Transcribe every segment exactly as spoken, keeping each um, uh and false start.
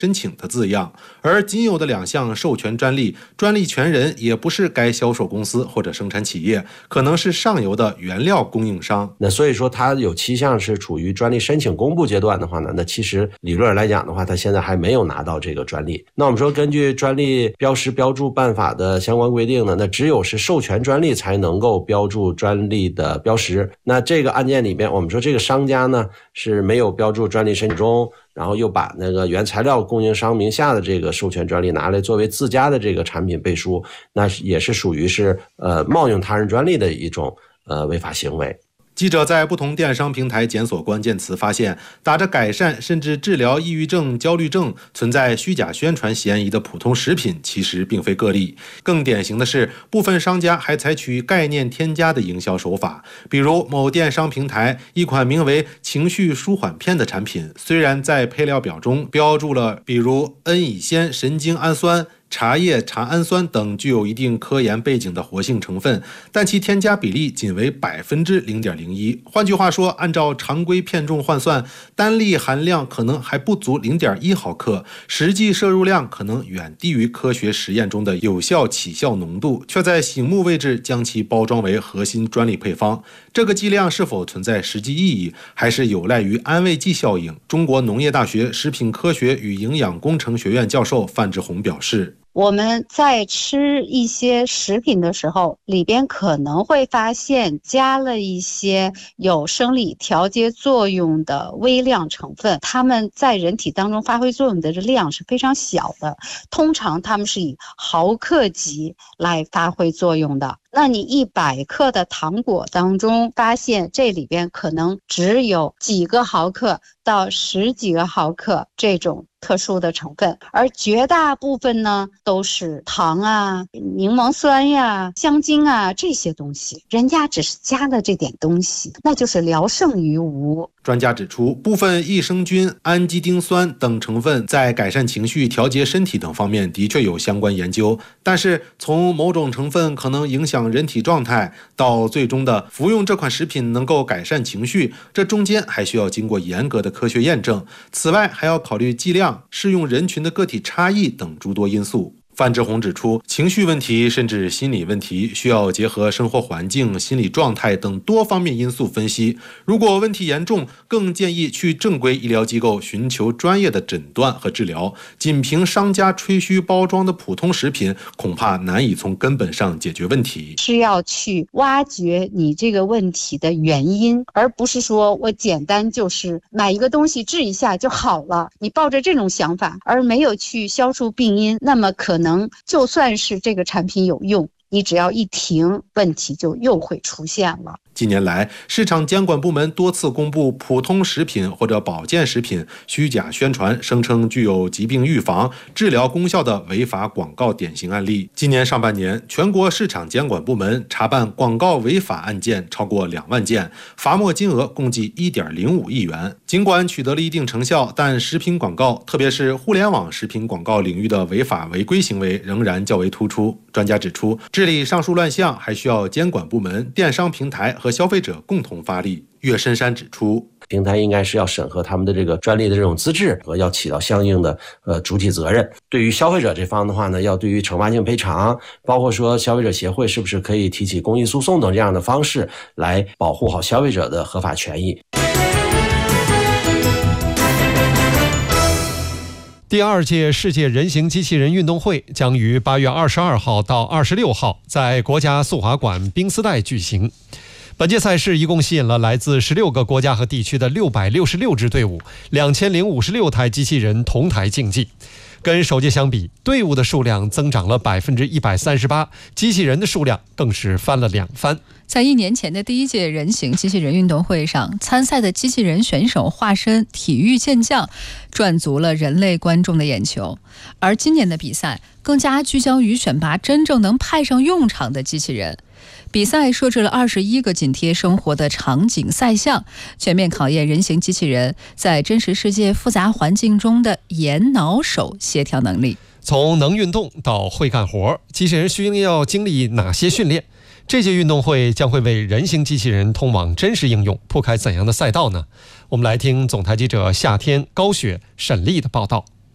申请的字样，而仅有的两项授权专利，专利权人也不是该销售公司或者生产企业，可能是上游的原料供应商。 那所以说它有七项是处于专利申请公布阶段的话呢，那其实理论上来讲的话，它现在还没有拿到这个专利。那我们说根据专利标识标注办法的相关规定呢，那只有是授权专利才能够标注专利的标识。那这个案件里面，我们说这个商家呢是没有标注专利申请中，然后又把那个原材料供应商名下的这个授权专利拿来作为自家的这个产品背书，那也是属于是呃冒用他人专利的一种呃违法行为。 记者在不同电商平台检索关键词，发现打着改善甚至治疗抑郁症、焦虑症、存在虚假宣传嫌疑的普通食品其实并非个例。更典型的是，部分商家还采取概念添加的营销手法，比如某电商平台一款名为情绪舒缓片的产品，虽然在配料表中标注了比如恩乙酰神经氨酸、茶叶茶氨酸等具有一定科研背景的活性成分，但其添加比例仅为百分之零点零一。换句话说，按照常规片重换算，单粒含量可能还不足零点一毫克，实际摄入量可能远低于科学实验中的有效起效浓度，却在醒目位置将其包装为核心专利配方。这个剂量是否存在实际意义，还是有赖于安慰剂效应？中国农业大学食品科学与营养工程学院教授范志红表示， 我们在吃一些食品的时候，里边可能会发现加了一些有生理调节作用的微量成分，它们在人体当中发挥作用的量是非常小的，通常它们是以毫克级来发挥作用的。那你一百克的糖果当中发现这里边可能只有几个毫克到十几个毫克这种特殊的成分，而绝大部分呢都是糖啊、柠檬酸呀、香精啊这些东西，人家只是加了这点东西，那就是聊胜于无。 专家指出，部分益生菌、氨基丁酸等成分在改善情绪、调节身体等方面的确有相关研究，但是从某种成分可能影响人体状态到最终的服用这款食品能够改善情绪，这中间还需要经过严格的科学验证。此外，还要考虑剂量、适用人群的个体差异等诸多因素。范志红指出，情绪问题甚至心理问题需要结合生活环境、心理状态等多方面因素分析。如果问题严重，更建议去正规医疗机构寻求专业的诊断和治疗。仅凭商家吹嘘包装的普通食品，恐怕难以从根本上解决问题。 是要去挖掘你这个问题的原因，而不是说我简单就是买一个东西治一下就好了。你抱着这种想法，而没有去消除病因，那么可能可能就算是这个产品有用，你只要一停，问题就又会出现了。 近年来，市场监管部门多次公布普通食品或者保健食品虚假宣传，声称具有疾病预防、治疗功效的违法广告典型案例。今年上半年，全国市场监管部门查办广告违法案件超过两万件，罚没金额共计 一点零五亿元。尽管取得了一定成效，但食品广告，特别是互联网食品广告领域的违法违规行为仍然较为突出。专家指出，治理上述乱象还需要监管部门、电商平台和消费者共同发力。岳深山指出， 平台应该是要审核他们的这个专利的这种资质和要起到相应的呃主体责任。对于消费者这方的话呢，要对于惩罚性赔偿，包括说消费者协会是不是可以提起公益诉讼等这样的方式来保护好消费者的合法权益。 第二届世界人形机器人运动会将于八月二十二号到二十六号在国家速滑馆冰丝带举行。本届赛事一共吸引了来自十六个国家和地区的六百六十六支队伍，两千零五十六台机器人同台竞技。跟首届相比，队伍的数量增长了百分之一百三十八，机器人的数量更是翻了两番。 在一年前的第一届人形机器人运动会上，参赛的机器人选手化身体育健将，赚足了人类观众的眼球。而今年的比赛更加聚焦于选拔真正能派上用场的机器人。比赛设置了二十一个紧贴生活的场景赛项，全面考验人形机器人在真实世界复杂环境中的眼脑手协调能力。 从能运动到会干活，机器人需要经历哪些训练？这届运动会将会为人形机器人通往真实应用铺开怎样的赛道呢？我们来听总台记者夏天、高雪、沈丽的报道。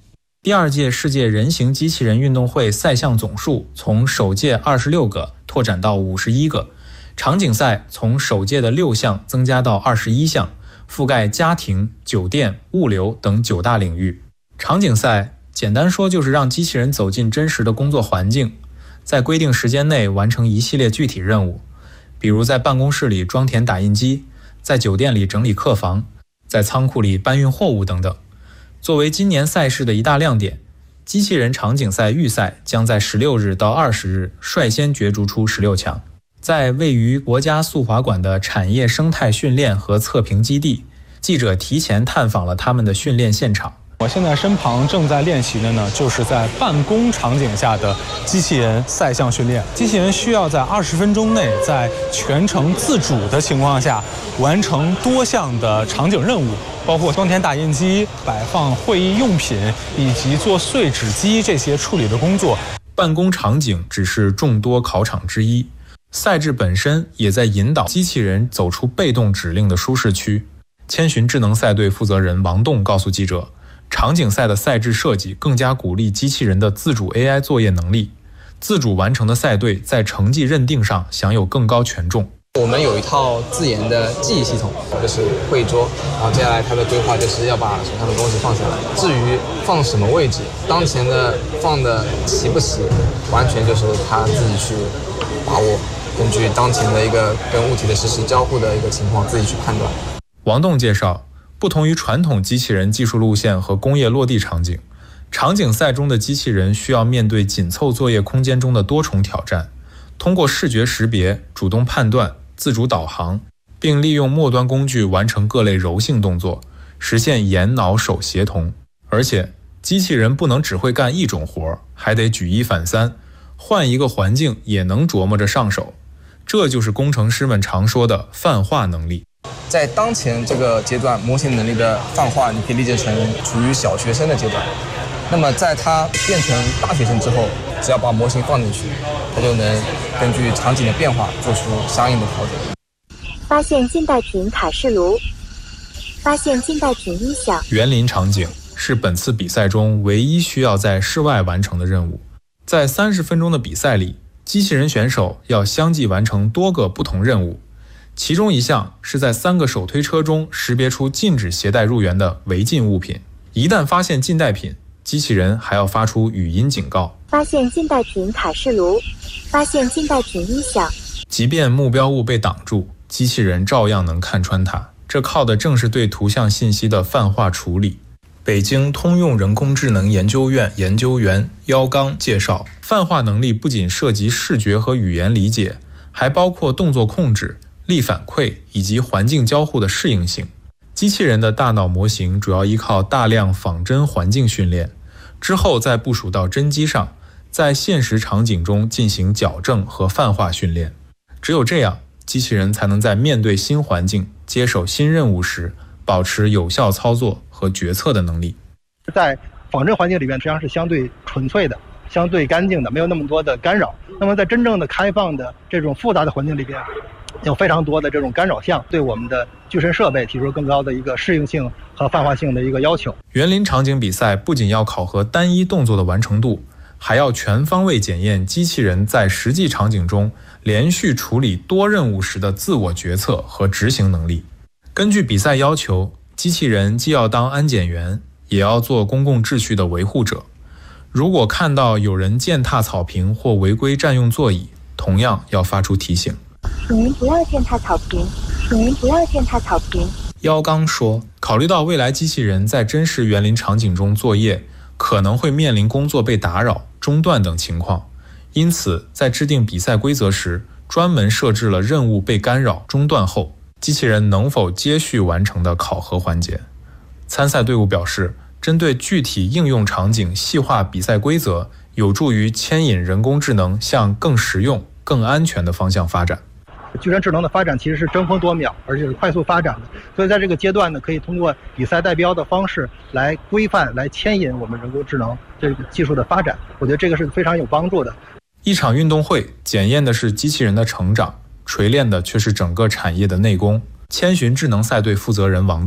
第二届世界人形机器人运动会赛项总数从首届二十六个拓展到五十一个，场景赛从首届的六项增加到二十一项，覆盖家庭、酒店、物流等九大领域。场景赛简单说就是让机器人走进真实的工作环境，在规定时间内完成一系列具体任务，比如在办公室里装填打印机，在酒店里整理客房，在仓库里搬运货物等等。作为今年赛事的一大亮点，机器人场景赛预赛将在十六日到二十日率先角逐出十六强。在位于国家速滑馆的产业生态训练和测评基地，记者提前探访了他们的训练现场。 我现在身旁正在练习的呢，就是在办公场景下的机器人赛项训练。机器人需要在二十分钟内，在全程自主的情况下，完成多项的场景任务，包括装填打印机、摆放会议用品以及做碎纸机这些处理的工作。 办公场景只是众多考场之一，赛制本身也在引导机器人走出被动指令的舒适区。千寻智能赛队负责人王栋告诉记者，场景赛的赛制设计更加鼓励机器人的自主 A I 作业能力，自主完成的赛队在成绩认定上享有更高权重。 我们有一套自研的记忆系统，就是会议桌，然后接下来它的规划就是要把手上的东西放下来。至于放什么位置，当前的放的齐不齐，完全就是他自己去把握，根据当前的一个跟物体的实时交互的一个情况自己去判断。 王栋介绍，不同于传统机器人技术路线和工业落地场景，场景赛中的机器人需要面对紧凑作业空间中的多重挑战，通过视觉识别、主动判断、自主导航，并利用末端工具完成各类柔性动作，实现眼脑手协同。而且，机器人不能只会干一种活，还得举一反三，换一个环境也能琢磨着上手。这就是工程师们常说的泛化能力。 在当前这个阶段，模型能力的泛化，你可以理解成处于小学生的阶段。那么在它变成大学生之后，只要把模型放进去，它就能根据场景的变化做出相应的调整。 发现近代品卡式炉，发现近代品音响。 园林场景是本次比赛中唯一需要在室外完成的任务。在三十分钟的比赛里，机器人选手要相继完成多个不同任务。其中一项是在三个手推车中识别出禁止携带入园的违禁物品，一旦发现禁带品，机器人还要发出语音警告。 发现禁带品卡式炉，发现禁带品音响。 即便目标物被挡住，机器人照样能看穿它，这靠的正是对图像信息的泛化处理。北京通用人工智能研究院研究员姚刚介绍，泛化能力不仅涉及视觉和语言理解，还包括动作控制、力反馈以及环境交互的适应性。机器人的大脑模型主要依靠大量仿真环境训练，之后再部署到真机上，在现实场景中进行矫正和泛化训练。只有这样，机器人才能在面对新环境、接手新任务时，保持有效操作和决策的能力。 在仿真环境里面，实际上是相对纯粹的、相对干净的，没有那么多的干扰。那么在真正的开放的这种复杂的环境里边，有非常多的这种干扰项，对我们的具身设备提出更高的一个适应性和泛化性的一个要求。 园林场景比赛不仅要考核单一动作的完成度，还要全方位检验机器人在实际场景中连续处理多任务时的自我决策和执行能力。根据比赛要求，机器人既要当安检员，也要做公共秩序的维护者。如果看到有人践踏草坪或违规占用座椅，同样要发出提醒。 请您不要践踏草坪，请您不要践踏草坪。 姚刚说，考虑到未来机器人在真实园林场景中作业，可能会面临工作被打扰、中断等情况，因此在制定比赛规则时，专门设置了任务被干扰、中断后，机器人能否接续完成的考核环节。参赛队伍表示，针对具体应用场景细化比赛规则，有助于牵引人工智能向更实用、更安全的方向发展。 具身智能的发展其实是争分夺秒，而且是快速发展的，所以在这个阶段呢，可以通过比赛代标的方式来规范、来牵引我们人工智能这个技术的发展。我觉得这个是非常有帮助的。 一场运动会检验的是机器人的成长，锤炼的却是整个产业的内功。千寻智能赛队负责人王栋，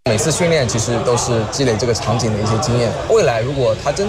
每次训练其实都是积累这个场景的一些经验。未来如果它真